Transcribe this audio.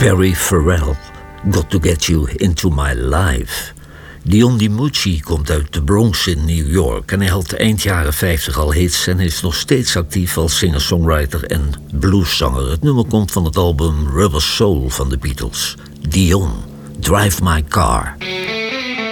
Perry Farrell, Got to Get You Into My Life. Dion DiMucci komt uit de Bronx in New York en hij had eind jaren 50 al hits en is nog steeds actief als singer-songwriter en blueszanger. Het nummer komt van het album Rubber Soul van de Beatles. Dion, Drive My Car.